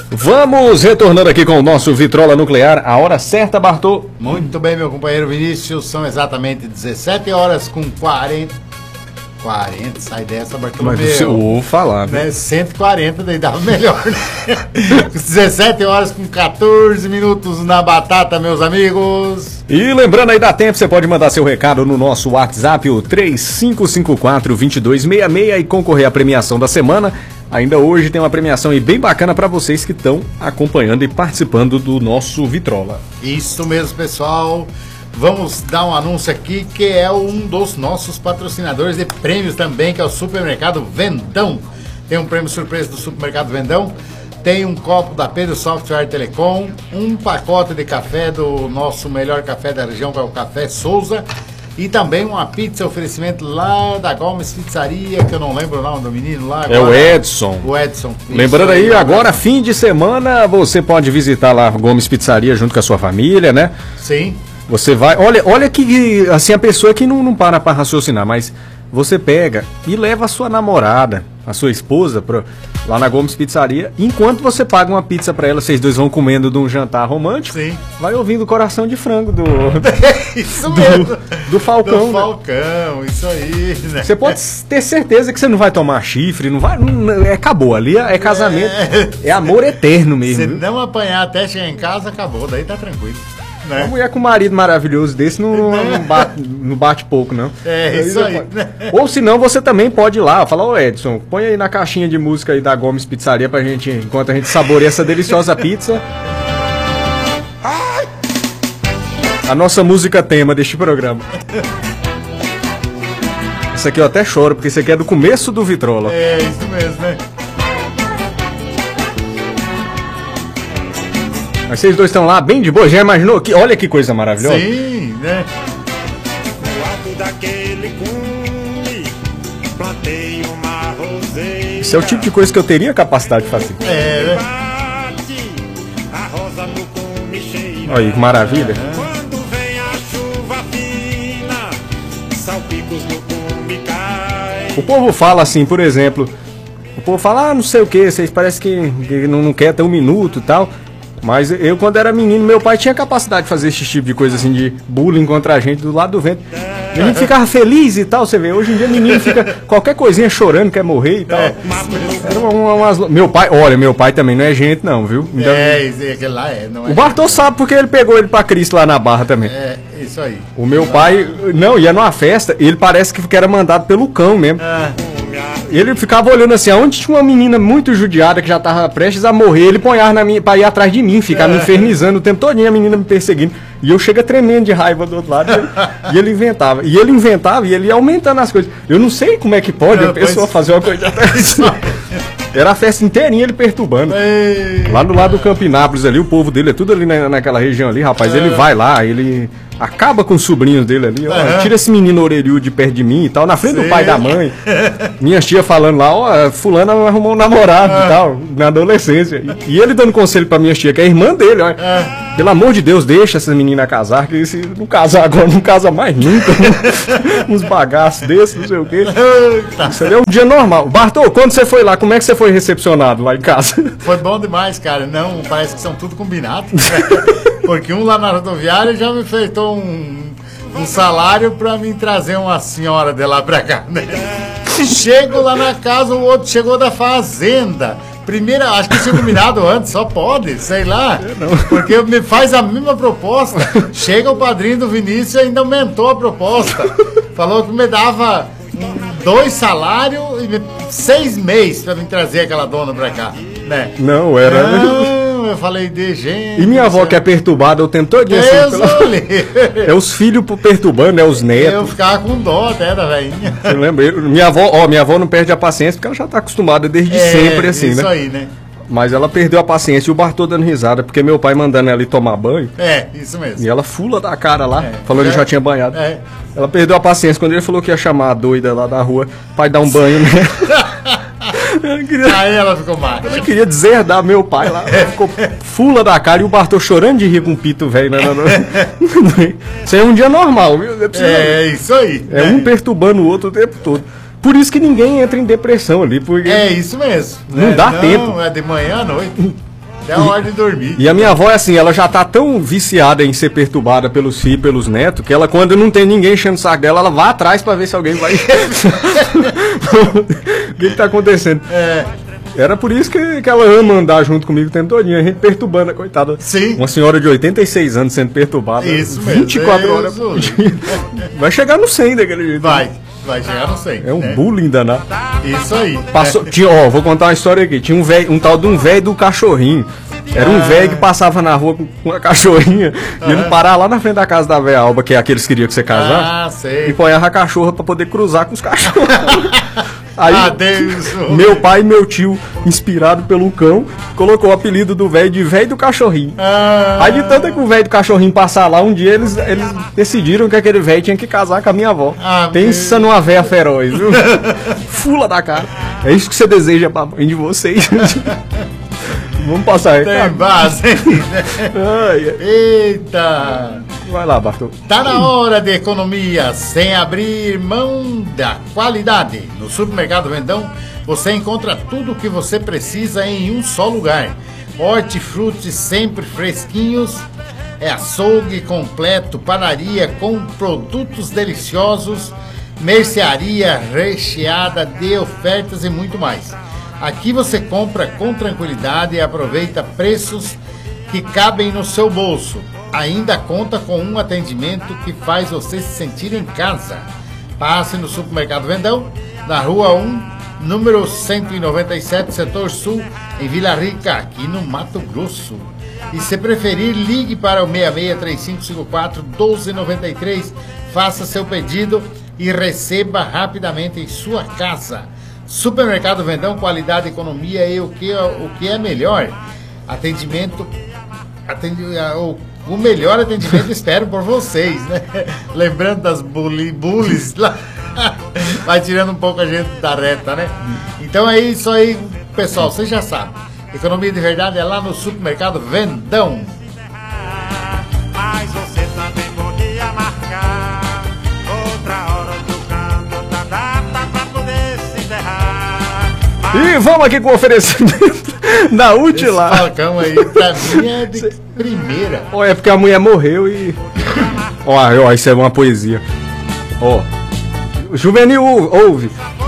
Vamos retornando aqui com o nosso Vitrola Nuclear. A hora certa, Bartô. Muito bem, meu companheiro Vinícius. São exatamente 17 horas com 40, sai dessa, Bartolomeu. Mas você ouve falar, né? 140, daí dava melhor, né? 17 horas com 14 minutos na batata, meus amigos. E lembrando aí, dá tempo, você pode mandar seu recado no nosso WhatsApp, o 3554-2266 e concorrer à premiação da semana. Ainda hoje tem uma premiação aí bem bacana para vocês que estão acompanhando e participando do nosso Vitrola. Isso mesmo, pessoal. Vamos dar um anúncio aqui que é um dos nossos patrocinadores de prêmios também, que é o Supermercado Vendão. Tem um prêmio surpresa do Supermercado Vendão. Tem um copo da Pedro Software Telecom, um pacote de café do nosso melhor café da região, que é o Café Souza. E também uma pizza, oferecimento lá da Gomes Pizzaria, que eu não lembro o nome do menino lá. Agora, é o Edson. O Edson. Lembrando aí, agora fim de semana, você pode visitar lá a Gomes Pizzaria junto com a sua família, né? Sim. Você vai, olha que, assim, a pessoa que não para raciocinar, mas você pega e leva a sua namorada, a sua esposa, lá na Gomes Pizzaria, enquanto você paga uma pizza pra ela, vocês dois vão comendo de um jantar romântico. Sim. Vai ouvindo o Coração de Frango isso mesmo. Do Falcão. Do Falcão, né? Isso aí, né? Você pode ter certeza que você não vai tomar chifre, não vai, acabou, ali é casamento, é amor eterno mesmo. Se não apanhar até chegar em casa, acabou, daí tá tranquilo. Né? Uma mulher com um marido maravilhoso desse não bate pouco, não. É, isso aí. Né? Ou senão você também pode ir lá, falar, ô Edson, põe aí na caixinha de música aí da Gomes Pizzaria pra gente, enquanto a gente saboreia essa deliciosa pizza. A nossa música tema deste programa. Essa aqui eu até choro, porque isso aqui é do começo do Vitrola. É, isso mesmo, né? Mas vocês dois estão lá bem de boa, já imaginou? Olha que coisa maravilhosa. Sim, né? Isso é o tipo de coisa que eu teria capacidade de fazer. É, né? Olha aí, que maravilha. O povo fala assim, por exemplo, o povo fala, não sei o que, vocês parecem que não quer ter um minuto e tal. Mas eu, quando era menino, meu pai tinha capacidade de fazer esse tipo de coisa assim, de bullying contra a gente do lado do vento. E a gente ficava feliz e tal, você vê. Hoje em dia, menino fica qualquer coisinha chorando, quer morrer e tal. Era meu pai, olha, meu pai também não é gente não, viu? Então, aquele lá não é. O Bartô sabe porque ele pegou ele pra Cristo lá na Barra também. É, isso aí. O meu pai, não, ia numa festa, ele parece que era mandado pelo cão mesmo. Ele ficava olhando assim, aonde tinha uma menina muito judiada que já tava prestes a morrer, ele ponhava pra ir atrás de mim, ficar me infernizando o tempo todinho, a menina me perseguindo. E eu chega tremendo de raiva do outro lado. E ele inventava. E ele ia aumentando as coisas. Eu não sei como é que pode a pessoa fazer uma coisa dessa. Era a festa inteirinha ele perturbando. Lá do lado do Campinápolis ali, o povo dele é tudo ali naquela região ali, rapaz. Ele vai lá, ele acaba com os sobrinhos dele ali, ó, tira esse menino orelhudo de perto de mim e tal, na frente do pai e da mãe. Minha tia falando lá, ó, fulana arrumou um namorado e tal, na adolescência. E ele dando conselho pra minha tia, que é a irmã dele, ó. Pelo amor de Deus, deixa essa menina casar, que se não casar agora, não casa mais nunca. Uns bagaços desses, não sei o quê. Isso ali é um dia normal. Bartô, quando você foi lá, como é que você foi recepcionado lá em casa? Foi bom demais, cara. Não, parece que são tudo combinados. Porque um lá na rodoviária já me feitou um salário pra mim trazer uma senhora de lá pra cá, né? Chego lá na casa, o outro chegou da fazenda. Primeira, acho que tinha combinado antes, só pode, sei lá. Porque me faz a mesma proposta. Chega o padrinho do Vinícius e ainda aumentou a proposta. Falou que me dava 2 salários e 6 meses pra me trazer aquela dona pra cá, né? Não, era... Não, eu falei de gente... E minha avó que é perturbada o tempo todo assim, é os filhos perturbando, é os netos. Eu ficava com dó até da velhinha. Você lembra? Minha avó não perde a paciência porque ela já tá acostumada desde sempre assim, isso né? Isso aí, né? Mas ela perdeu a paciência e o Bartô dando risada, porque meu pai mandando ela ir tomar banho. É, isso mesmo. E ela fula da cara lá, falando que já tinha banhado. É. Ela perdeu a paciência quando ele falou que ia chamar a doida lá da rua pra ir dar um banho, né? Aí ela ficou má. Ela queria deserdar meu pai lá. Ficou fula da cara e o Bartô chorando de rir com o pito velho. Isso aí é um dia normal, viu? Isso aí. É um perturbando o outro o tempo todo. Por isso que ninguém entra em depressão ali. Porque é isso mesmo. Não dá tempo. É de manhã à noite. Até a hora de dormir. E a minha avó é assim, ela já tá tão viciada em ser perturbada pelos filhos, pelos netos, que ela, quando não tem ninguém enchendo o saco dela, ela vai atrás pra ver se alguém vai. O que tá acontecendo? Era por isso que ela ama andar junto comigo o tempo todinho, a gente perturbando a coitada. Sim. Uma senhora de 86 anos sendo perturbada. Isso mesmo. 24 horas por dia. Vai chegar no 100 daquele jeito. Vai chegar no 100. É um bullying danado. Isso aí. Passou, vou contar uma história aqui. Tinha um tal de um velho do cachorrinho. Era um velho que passava na rua com uma cachorrinha e ele parava lá na frente da casa da velha Alba, que é aqueles que queriam que você casar, sei. e ponhava a cachorra pra poder cruzar com os cachorros. Aí, Deus, meu pai e meu tio, inspirado pelo cão, colocou o apelido do velho de velho do cachorrinho. Aí de tanto que o velho do cachorrinho passar lá, um dia eles decidiram que aquele velho tinha que casar com a minha avó. Pensa numa véia feroz, viu? Fula da cara. É isso que você deseja pra mãe de vocês. Vamos passar aí. Tem base, né? Eita! Vai lá, Bartô. Tá na hora de economia, sem abrir mão da qualidade. No Supermercado Vendão, você encontra tudo o que você precisa em um só lugar. Hortifruti sempre fresquinhos, açougue completo, padaria com produtos deliciosos, mercearia recheada de ofertas e muito mais. Aqui você compra com tranquilidade e aproveita preços que cabem no seu bolso. Ainda conta com um atendimento que faz você se sentir em casa. Passe no Supermercado Vendão, na Rua 1, número 197, Setor Sul, em Vila Rica, aqui no Mato Grosso. E se preferir, ligue para o 66-3554-1293, faça seu pedido e receba rapidamente em sua casa. Supermercado Vendão, qualidade, economia e o que é melhor, o melhor atendimento espero por vocês, né? Lembrando das bullies lá, vai tirando um pouco a gente da reta, né? Então é isso aí, pessoal, vocês já sabem, economia de verdade é lá no Supermercado Vendão. Mas você também podia marcar outra hora do canto da data pra poder se enterrar. E vamos aqui com o oferecimento da Utilar. Esse falcão aí, pra mim é de primeira. É porque a mulher morreu e... Ó, isso é uma poesia. Ó, Juvenil ouve.